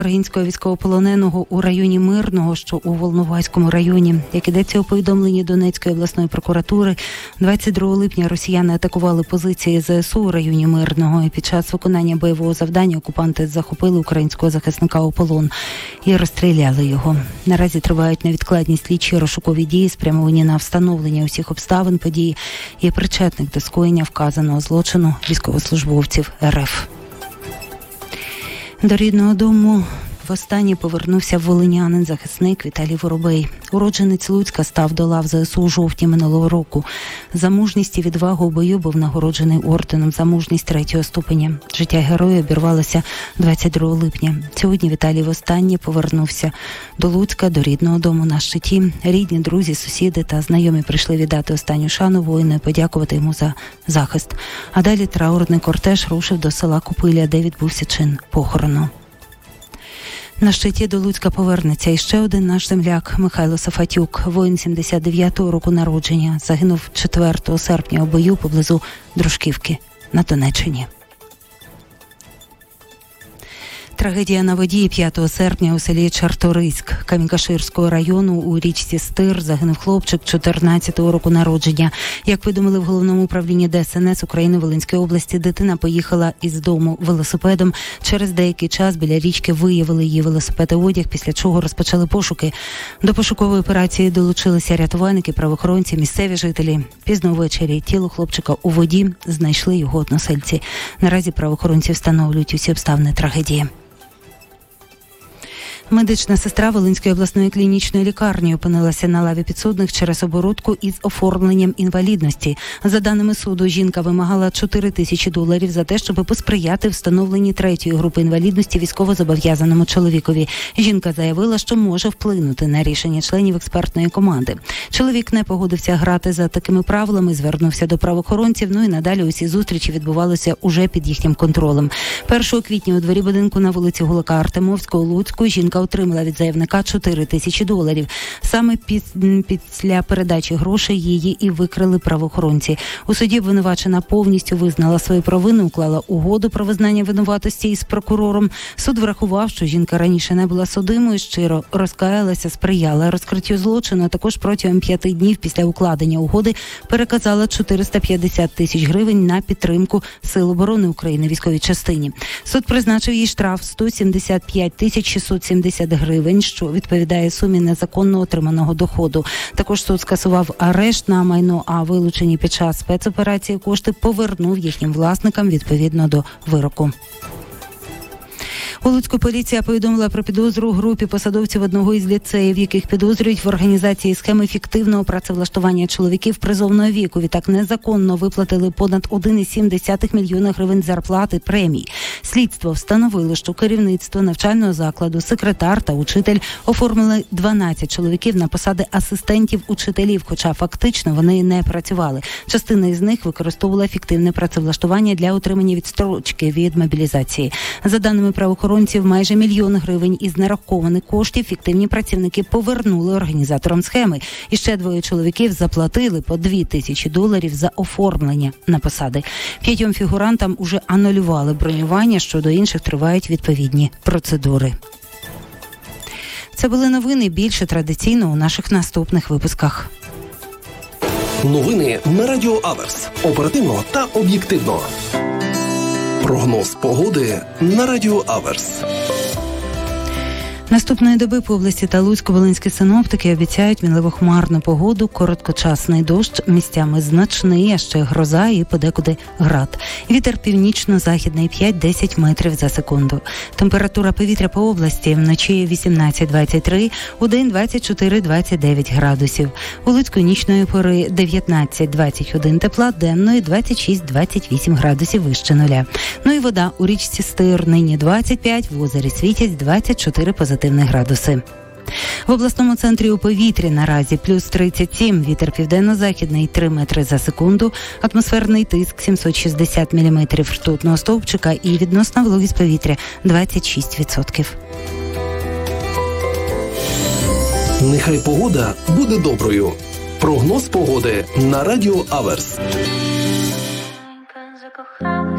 українського військовополоненого у районі Мирного, що у Волноваському районі. Як ідеться у повідомленні Донецької обласної прокуратури, 22 липня росіяни атакували позиції ЗСУ у районі Мирного, і під час виконання бойового завдання окупанти захопили українського захисника у полон і розстріляли його. Наразі тривають невідкладні слідчі розшукові дії, спрямовані на встановлення усіх обставин події і причетних до скоєння вказаного злочину військовослужбовців РФ. До рідного дому востаннє повернувся волинянин-захисник Віталій Воробей. Уродженець Луцька став до лав ЗСУ у жовтні минулого року. За мужність і відвагу у бою був нагороджений орденом за мужність 3-го ступеня. Життя героя обірвалося 22 липня. Сьогодні Віталій востаннє повернувся до Луцька, до рідного дому на щиті. Рідні, друзі, сусіди та знайомі прийшли віддати останню шану воїну і подякувати йому за захист. А далі траурний кортеж рушив до села Купиля, де відбувся чин похорону. На щиті до Луцька повернеться іще один наш земляк Михайло Сафатюк, воїн 79-го року народження. Загинув 4 серпня у бою поблизу Дружківки на Донеччині. Трагедія на воді 5 серпня у селі Чарториськ Камінь-Каширського району у річці Стир загинув хлопчик 14-го року народження. Як повідомили в Головному управлінні ДСНС України Волинської області, дитина поїхала із дому велосипедом. Через деякий час біля річки виявили її велосипед і одяг, після чого розпочали пошуки. До пошукової операції долучилися рятувальники, правоохоронці, місцеві жителі. Пізно ввечері тіло хлопчика у воді знайшли його односельці. Наразі правоохоронці встановлюють усі обставини трагедії. Медична сестра Волинської обласної клінічної лікарні опинилася на лаві підсудних через оборудку із оформленням інвалідності. За даними суду, жінка вимагала $4000 за те, щоб посприяти встановленні 3-ї групи інвалідності військовозобов'язаному чоловікові. Жінка заявила, що може вплинути на рішення членів експертної команди. Чоловік не погодився грати за такими правилами, звернувся до правоохоронців, і надалі усі зустрічі відбувалися уже під їхнім контролем. 1 квітня у дворі будинку на вулиці Гулака Артемовського, Луцьку, жінка отримала від заявника $4000. Саме після передачі грошей її і викрили правоохоронці. У суді обвинувачена повністю визнала свою провину, уклала угоду про визнання винуватості із прокурором. Суд врахував, що жінка раніше не була судимою, щиро розкаялася, сприяла розкриттю злочину, а також протягом 5 днів після укладення угоди переказала 450 тисяч гривень на підтримку Сил оборони України військовій частині. Суд призначив їй штраф 175 670 гривень, що відповідає сумі незаконно отриманого доходу. Також суд скасував арешт на майно, а вилучені під час спецоперації кошти повернув їхнім власникам відповідно до вироку. У Луцьку поліція повідомила про підозру групі посадовців одного із ліцеїв, яких підозрюють в організації схеми фіктивного працевлаштування чоловіків призовного віку. Відтак незаконно виплатили понад 1,7 мільйона гривень зарплати премій. Слідство встановило, що керівництво навчального закладу, секретар та учитель оформили 12 чоловіків на посади асистентів учителів, хоча фактично вони не працювали. Частина із них використовувала фіктивне працевлаштування для отримання відстрочки від мобілізації. За даними правоохоронців, майже 1 мільйон гривень із нарахованих коштів фіктивні працівники повернули організаторам схеми. І ще 2 чоловіків заплатили по $2000 за оформлення на посади. 5 фігурантам уже анулювали бронювання, щодо інших тривають відповідні процедури. Це були новини, більше традиційно у наших наступних випусках. Новини на Радіо Аверс. Оперативно та об'єктивно. Прогноз погоди на Радіо Аверс. Наступної доби по області та Луцько-Волинські синоптики обіцяють мінливо-хмарну погоду, короткочасний дощ, місцями значний, а ще гроза і подекуди град. Вітер північно-західний 5-10 метрів за секунду. Температура повітря по області вночі 18-23, удень 24-29 градусів. У Луцьку нічної пори 19-21 тепла, денної 26-28 градусів вище нуля. І вода у річці Стир нині 25, в озері Світязь 24 позитивних градуси. В обласному центрі у повітрі наразі плюс 37, вітер південно-західний 3 метри за секунду, атмосферний тиск 760 міліметрів ртутного стовпчика і відносна вологість повітря 26%. Нехай погода буде доброю. Прогноз погоди на Радіо Аверс.